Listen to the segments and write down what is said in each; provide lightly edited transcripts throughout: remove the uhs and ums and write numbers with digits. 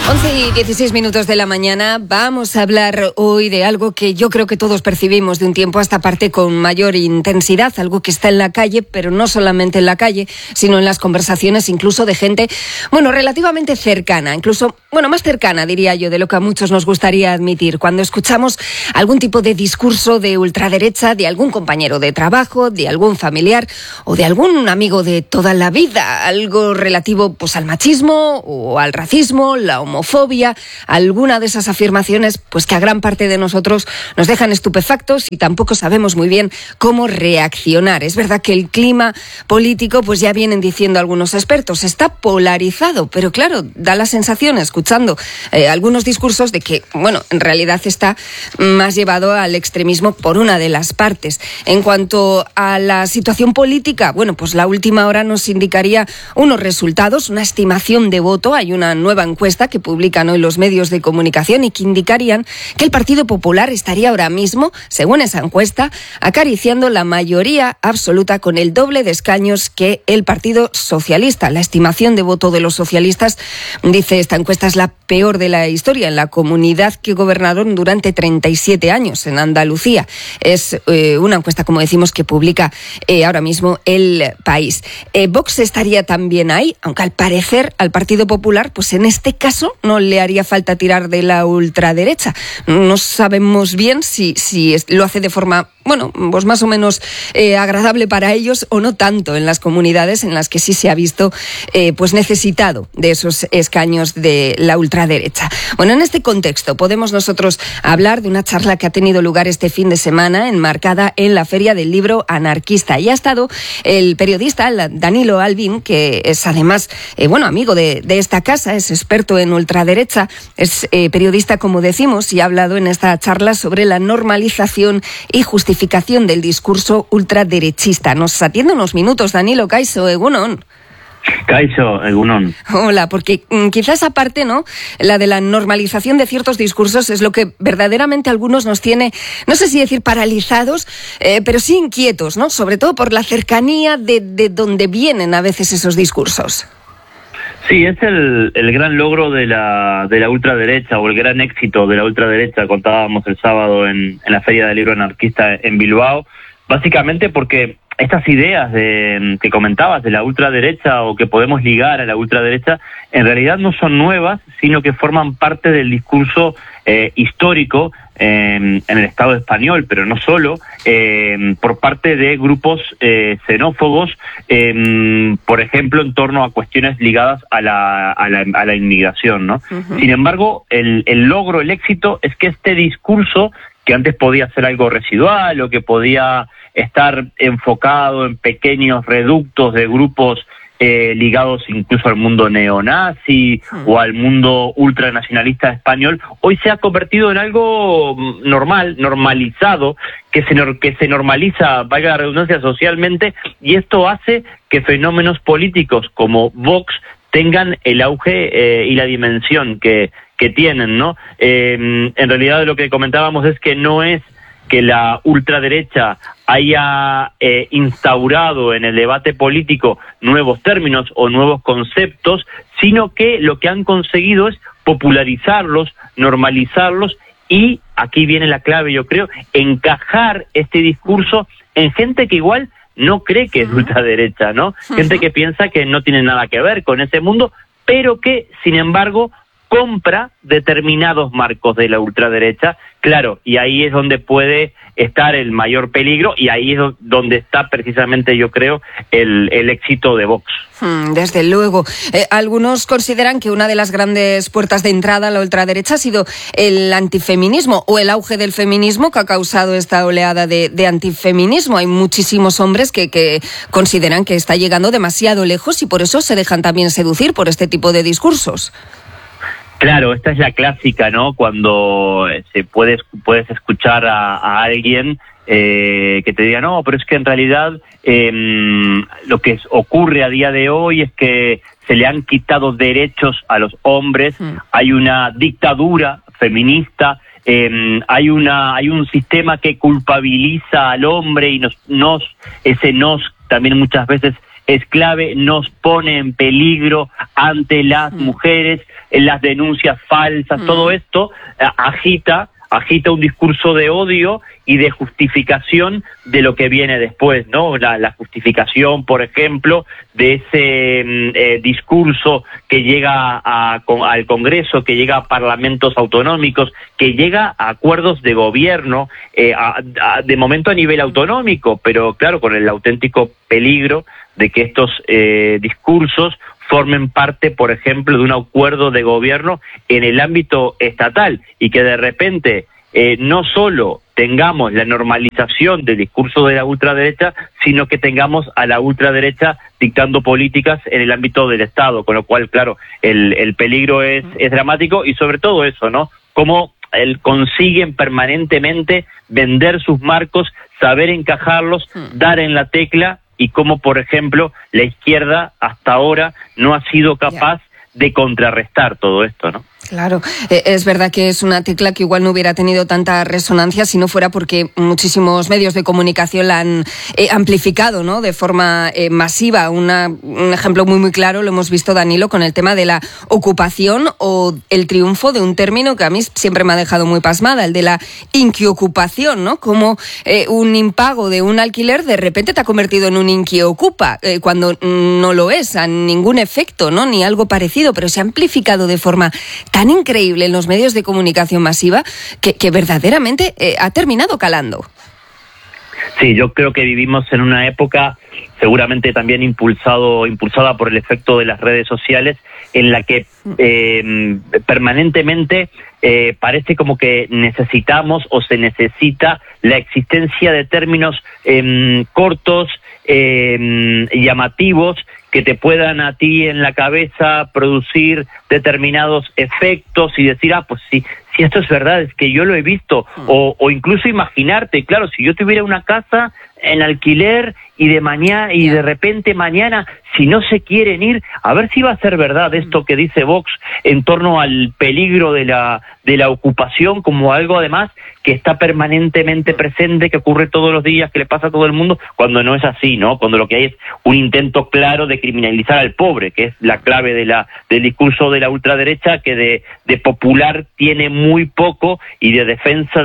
11:16 de la mañana. Vamos a hablar hoy de algo que yo creo que todos percibimos de un tiempo a esta parte con mayor intensidad, algo que está en la calle, pero no solamente en la calle, sino en las conversaciones incluso de gente, relativamente cercana, incluso, más cercana, diría yo, de lo que a muchos nos gustaría admitir. Cuando escuchamos algún tipo de discurso de ultraderecha de algún compañero de trabajo, de algún familiar o de algún amigo de toda la vida, algo relativo pues al machismo o al racismo, la homofobia, alguna de esas afirmaciones pues que a gran parte de nosotros nos dejan estupefactos y tampoco sabemos muy bien cómo reaccionar. Es verdad que el clima político, pues ya vienen diciendo algunos expertos, está polarizado, pero claro, da la sensación, escuchando algunos discursos, de que, en realidad está más llevado al extremismo por una de las partes. En cuanto a la situación política, pues la última hora nos indicaría unos resultados, una estimación de voto. Hay una nueva encuesta que publican hoy los medios de comunicación y que indicarían que el Partido Popular estaría ahora mismo, según esa encuesta, acariciando la mayoría absoluta con el doble de escaños que el Partido Socialista. La estimación de voto de los socialistas, dice esta encuesta, es la peor de la historia en la comunidad que gobernaron durante 37 años en Andalucía. Es una encuesta, como decimos, que publica ahora mismo El País. Vox estaría también ahí, aunque al parecer al Partido Popular, pues en este caso no le haría falta tirar de la ultraderecha. No sabemos bien si lo hace de forma, pues más o menos agradable para ellos o no tanto en las comunidades en las que sí se ha visto pues necesitado de esos escaños de la ultraderecha. En este contexto podemos nosotros hablar de una charla que ha tenido lugar este fin de semana enmarcada en la Feria del Libro Anarquista, y ha estado el periodista Danilo Albín, que es además amigo de esta casa, es experto en ultraderecha, es periodista, como decimos, y ha hablado en esta charla sobre la normalización y justificación del discurso ultraderechista. Nos atiende unos minutos, Danilo. Kaixo, egunon. Kaixo, egunon. Hola, porque quizás aparte, la de la normalización de ciertos discursos es lo que verdaderamente a algunos nos tiene, no sé si decir paralizados, pero sí inquietos, sobre todo por la cercanía de donde vienen a veces esos discursos. Sí, es el gran logro de la ultraderecha, o el gran éxito de la ultraderecha, contábamos el sábado en la Feria del Libro Anarquista en Bilbao, básicamente porque estas ideas que comentabas de la ultraderecha, o que podemos ligar a la ultraderecha, en realidad no son nuevas, sino que forman parte del discurso histórico en el Estado español, pero no solo, por parte de grupos xenófobos, por ejemplo, en torno a cuestiones ligadas a la inmigración, ¿no? Uh-huh. Sin embargo, el logro, el éxito, es que este discurso, que antes podía ser algo residual o que podía estar enfocado en pequeños reductos de grupos ligados incluso al mundo neonazi o al mundo ultranacionalista español, hoy se ha convertido en algo normalizado, que se normaliza, valga la redundancia, socialmente, y esto hace que fenómenos políticos como Vox tengan el auge y la dimensión que tienen, ¿no? En realidad lo que comentábamos es que no es que la ultraderecha haya instaurado en el debate político nuevos términos o nuevos conceptos, sino que lo que han conseguido es popularizarlos, normalizarlos, y aquí viene la clave, yo creo, encajar este discurso en gente que igual no cree que es ultraderecha, ¿no? Gente que piensa que no tiene nada que ver con ese mundo, pero que, sin embargo, compra determinados marcos de la ultraderecha, claro, y ahí es donde puede estar el mayor peligro, y ahí es donde está precisamente, yo creo, el éxito de Vox. Desde luego. Algunos consideran que una de las grandes puertas de entrada a la ultraderecha ha sido el antifeminismo, o el auge del feminismo, que ha causado esta oleada de antifeminismo. Hay muchísimos hombres que consideran que está llegando demasiado lejos y por eso se dejan también seducir por este tipo de discursos. Claro, esta es la clásica, ¿no? Cuando puedes escuchar a alguien que te diga, no, pero es que en realidad lo que ocurre a día de hoy es que se le han quitado derechos a los hombres, hay una dictadura feminista, hay un sistema que culpabiliza al hombre, y ese nos también muchas veces es clave, nos pone en peligro ante las mujeres, en las denuncias falsas, todo esto agita un discurso de odio y de justificación de lo que viene después, ¿no? La justificación, por ejemplo, de ese discurso que llega al Congreso, que llega a parlamentos autonómicos, que llega a acuerdos de gobierno, de momento a nivel autonómico, pero claro, con el auténtico peligro de que estos discursos formen parte, por ejemplo, de un acuerdo de gobierno en el ámbito estatal y que de repente no solo tengamos la normalización del discurso de la ultraderecha, sino que tengamos a la ultraderecha dictando políticas en el ámbito del Estado, con lo cual, claro, el peligro es dramático y sobre todo eso, ¿no? Cómo consiguen permanentemente vender sus marcos, saber encajarlos, dar en la tecla, y cómo, por ejemplo, la izquierda hasta ahora no ha sido capaz de contrarrestar todo esto, ¿no? Claro, es verdad que es una tecla que igual no hubiera tenido tanta resonancia si no fuera porque muchísimos medios de comunicación la han amplificado, ¿no? De forma masiva. Un ejemplo muy claro lo hemos visto, Danilo, con el tema de la ocupación o el triunfo de un término que a mí siempre me ha dejado muy pasmada, el de la inquiocupación, ¿no? Como un impago de un alquiler de repente te ha convertido en un inquiocupa, cuando no lo es, a ningún efecto, ¿no? Ni algo parecido, pero se ha amplificado de forma tan increíble en los medios de comunicación masiva que verdaderamente ha terminado calando. Sí, yo creo que vivimos en una época seguramente también impulsada por el efecto de las redes sociales, en la que permanentemente parece como que necesitamos o se necesita la existencia de términos cortos, llamativos, que te puedan a ti en la cabeza producir determinados efectos y decir, pues sí, si esto es verdad, es que yo lo he visto, o incluso imaginarte, claro, si yo tuviera una casa en alquiler y de repente mañana, si no se quieren ir, a ver si va a ser verdad esto que dice Vox en torno al peligro de la ocupación como algo además que está permanentemente presente, que ocurre todos los días, que le pasa a todo el mundo, cuando no es así, ¿no? Cuando lo que hay es un intento claro de criminalizar al pobre, que es la clave del discurso de la ultraderecha, que de popular tiene muy poco y de defensa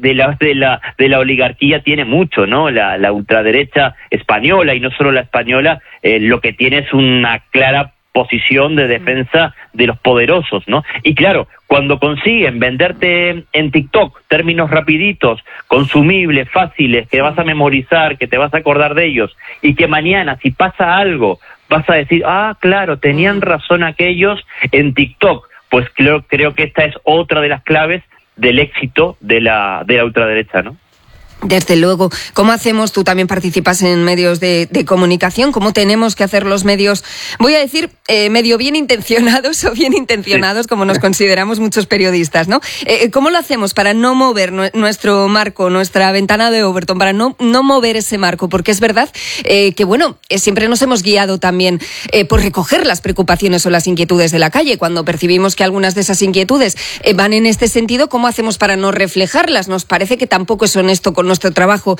de la oligarquía tiene mucho, ¿no? La ultraderecha española, y no solo la española, lo que tiene es una clara posición de defensa de los poderosos, ¿no? Y claro, cuando consiguen venderte en TikTok términos rapiditos, consumibles, fáciles, que vas a memorizar, que te vas a acordar de ellos, y que mañana, si pasa algo, vas a decir, claro, tenían razón aquellos en TikTok, pues creo que esta es otra de las claves del éxito de la ultraderecha, ¿no? Desde luego. ¿Cómo hacemos? Tú también participas en medios de comunicación. ¿Cómo tenemos que hacer los medios, voy a decir, medio bien intencionados o bien intencionados, como nos consideramos muchos periodistas, ¿no? ¿Cómo lo hacemos para no mover nuestro marco, nuestra ventana de Overton, para no mover ese marco? Porque es verdad que, bueno, siempre nos hemos guiado también por recoger las preocupaciones o las inquietudes de la calle. Cuando percibimos que algunas de esas inquietudes van en este sentido, ¿cómo hacemos para no reflejarlas? Nos parece que tampoco es honesto con nuestro trabajo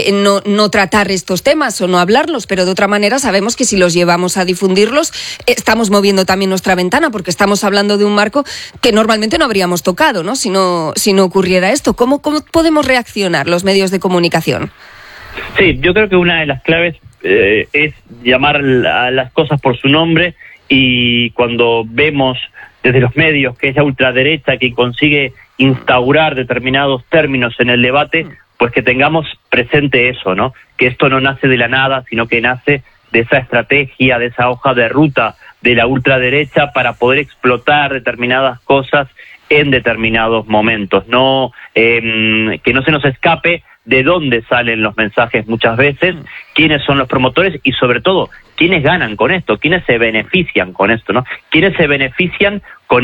no tratar estos temas o no hablarlos, pero de otra manera sabemos que si los llevamos a difundirlos estamos moviendo también nuestra ventana, porque estamos hablando de un marco que normalmente no habríamos tocado, ¿no? Si no ocurriera esto. ¿Cómo podemos reaccionar los medios de comunicación? Sí, yo creo que una de las claves es llamar a las cosas por su nombre, y cuando vemos desde los medios que es la ultraderecha quien consigue instaurar determinados términos en el debate, pues que tengamos presente eso, ¿no? Que esto no nace de la nada, sino que nace de esa estrategia, de esa hoja de ruta de la ultraderecha para poder explotar determinadas cosas en determinados momentos. No, que no se nos escape de dónde salen los mensajes muchas veces, quiénes son los promotores y sobre todo quiénes ganan con esto, quiénes se benefician con esto, ¿no? Quiénes se benefician con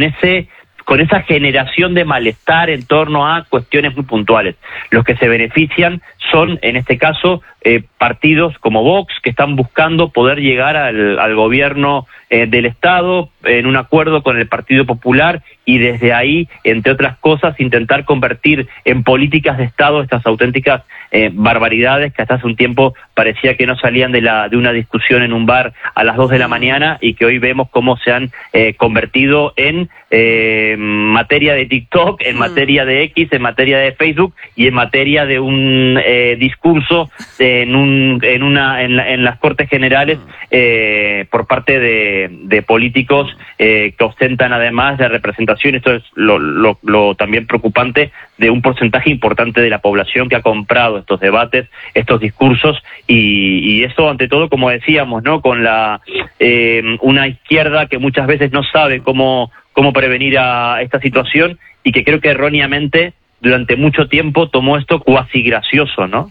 esa generación de malestar en torno a cuestiones muy puntuales. Los que se benefician son, en este caso, partidos como Vox, que están buscando poder llegar al gobierno del Estado en un acuerdo con el Partido Popular y desde ahí, entre otras cosas, intentar convertir en políticas de Estado estas auténticas barbaridades que hasta hace un tiempo parecía que no salían de una discusión en un bar a las 2 de la mañana y que hoy vemos cómo se han convertido en materia de TikTok, en materia de X, en materia de Facebook y en materia de un discurso en las Cortes Generales por parte de políticos que ostentan además de representación. Esto es lo también preocupante, de un porcentaje importante de la población que ha comprado estos debates, estos discursos, y eso ante todo, como decíamos, ¿no?, con una izquierda que muchas veces no sabe cómo prevenir a esta situación y que creo que erróneamente durante mucho tiempo tomó esto cuasi gracioso, ¿no?